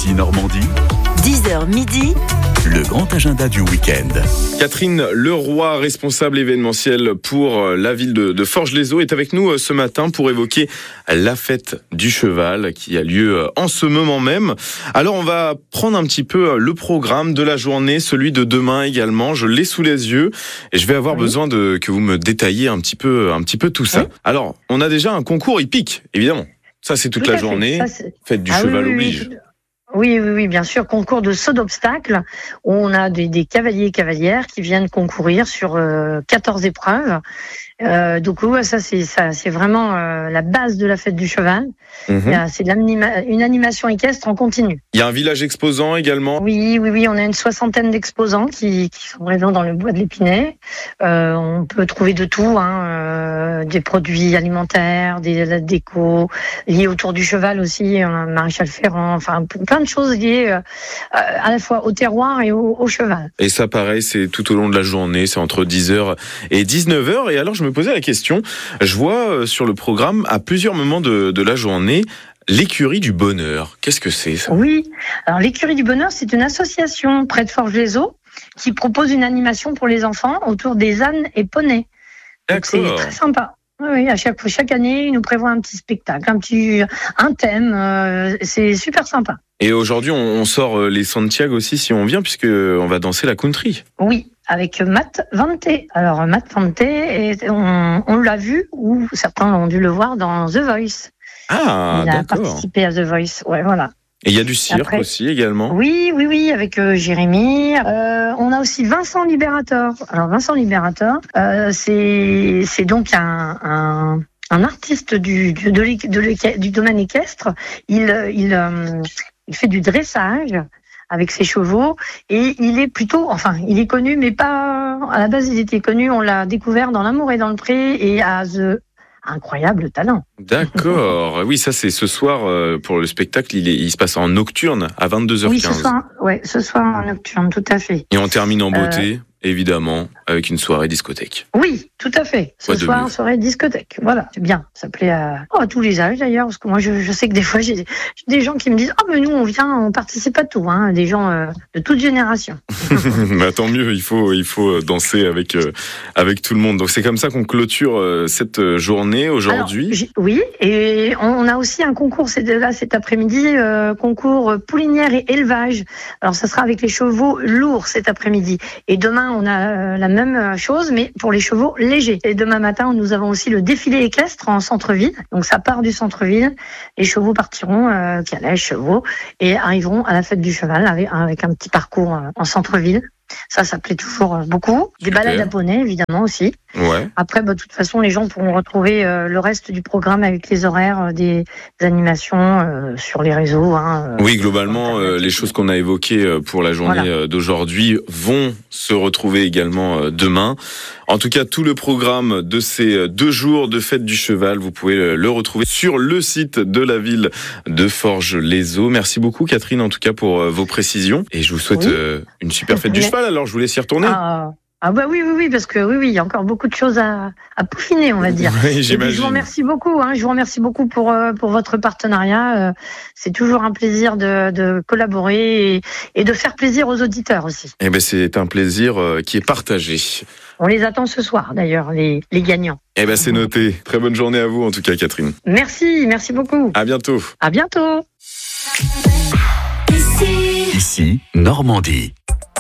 Ici Normandie, 10h midi, le grand agenda du week-end. Catherine Leroy, responsable événementielle pour la ville de Forges-les-Eaux, est avec nous ce matin pour évoquer la fête du cheval qui a lieu en ce moment même. Alors on va prendre un petit peu le programme de la journée, celui de demain également. Je l'ai sous les yeux et je vais avoir besoin que vous me détailliez un petit peu tout ça. Oui. Alors on a déjà un concours hippique, évidemment. Ça c'est toute Tout la à fait. journée. Ça, c'est- Fête du Ah cheval oui, oblige. Oui, bien sûr. Concours de saut d'obstacles où on a des cavaliers et cavalières qui viennent concourir sur 14 épreuves. Donc ouais, ça c'est vraiment la base de la fête du cheval. C'est une animation équestre en continu. Il y a un village exposant également. Oui, on a une 60aine d'exposants qui sont présents dans le bois de l'Épinay. On peut trouver de tout, des produits alimentaires, des décos liés autour du cheval aussi, on a Maréchal Ferrand, enfin plein de choses liées à la fois au terroir et au cheval. Et ça, pareil, c'est tout au long de la journée, c'est entre 10h et 19h. Et alors, je me posais la question, je vois sur le programme, à plusieurs moments de la journée, l'écurie du bonheur. Qu'est-ce que c'est, ça ? Oui, alors l'écurie du bonheur, c'est une association près de Forges-les-Eaux qui propose une animation pour les enfants autour des ânes et poneys. Donc c'est très sympa. Oui, à chaque année, ils nous prévoient un petit spectacle, un thème. C'est super sympa. Et aujourd'hui, on sort les Santiago aussi, si on vient, puisque on va danser la country. Oui, avec Matt Vante. Alors Matt Vante, on l'a vu, ou certains ont dû le voir dans The Voice. Ah, Il a d'accord. participé à The Voice. Ouais, voilà. Et il y a du cirque Après- aussi également. Oui, avec Jérémy. On a aussi Vincent Liberator. Alors Vincent Liberator, c'est donc un artiste du domaine équestre. Il fait du dressage avec ses chevaux et il est connu, mais pas à la base. Il était connu. On l'a découvert dans L'amour et dans le pré et à The Incroyable Talent. D'accord. Oui, ça c'est ce soir pour le spectacle. Il se passe en nocturne à 22h15. Oui, ce soir en nocturne, tout à fait. Et on termine en beauté, évidemment, avec une soirée discothèque. Oui, tout à fait. Ce Quoi de soir, mieux soirée discothèque. Voilà, c'est bien. Ça plaît à tous les âges d'ailleurs, parce que moi, je sais que des fois, j'ai des gens qui me disent « mais nous, on participe à tout, des gens de toute génération. » Bah, tant mieux, il faut danser avec tout le monde. Donc c'est comme ça qu'on clôture cette journée aujourd'hui. Oui, et on a aussi un concours, c'est là cet après-midi, concours poulinière et élevage. Alors ça sera avec les chevaux lourds cet après-midi. Et demain, on a la même chose, mais pour les chevaux légers. Et demain matin, nous avons aussi le défilé équestre en centre-ville. Donc ça part du centre-ville. Les chevaux partiront, calèches, chevaux, et arriveront à la fête du cheval avec un petit parcours en centre-ville. Ça plaît toujours beaucoup. Des Super. balades à poney, évidemment, aussi. Ouais. Après, de toute façon, les gens pourront retrouver le reste du programme avec les horaires des animations sur les réseaux. Oui, globalement, les choses qu'on a évoquées pour la journée d'aujourd'hui vont se retrouver également demain. En tout cas, tout le programme de ces 2 jours de fête du cheval, vous pouvez le retrouver sur le site de la ville de Forges-les-Eaux. Merci beaucoup, Catherine, en tout cas, pour vos précisions. Et je vous souhaite une super fête du cheval. Alors, je vous laisse y retourner. Oui, parce que oui, il y a encore beaucoup de choses à peaufiner, on va dire. Oui, Et puis, j'imagine. je vous remercie beaucoup. Je vous remercie beaucoup pour votre partenariat. C'est toujours un plaisir de collaborer et de faire plaisir aux auditeurs aussi. Eh ben, c'est un plaisir qui est partagé. On les attend ce soir, d'ailleurs, les gagnants. Eh ben, c'est noté. Très bonne journée à vous, en tout cas, Catherine. Merci beaucoup. À bientôt. À bientôt. Ici Normandie.